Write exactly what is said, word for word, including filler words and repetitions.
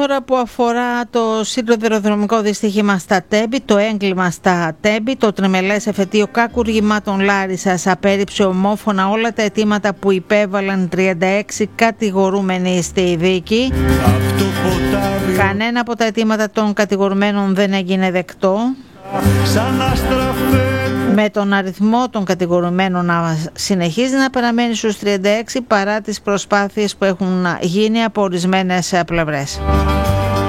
Τώρα που αφορά το σιδηροδρομικό δυστύχημα στα Τέμπη, το έγκλημα στα Τέμπη, το τριμελές εφετείο κακουργημάτων Λάρισσας απέρριψε ομόφωνα όλα τα αιτήματα που υπέβαλαν τριάντα έξι κατηγορούμενοι στη δίκη. Κανένα από τα αιτήματα των κατηγορουμένων δεν έγινε δεκτό, με τον αριθμό των κατηγορουμένων να συνεχίζει να παραμένει στους τριάντα έξι παρά τις προσπάθειες που έχουν γίνει από ορισμένες πλευρές.